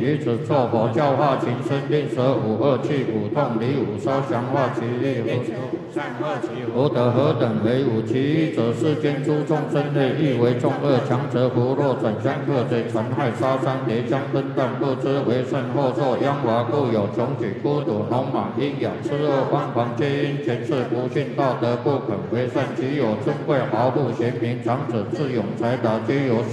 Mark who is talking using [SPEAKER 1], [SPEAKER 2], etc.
[SPEAKER 1] 于此作佛教化情身，令舍五恶气苦痛离五烧降化其力何得何等为五？其一者世间诸众生类亦为众恶，强则胡若转相克贼残害杀伤叠将分断，不知为甚后作殃华，故有穷举孤独农马阴阳痴恶荒狂，皆因前世不信道德，不肯为善。其有尊贵豪富贤明长者智勇才达，皆有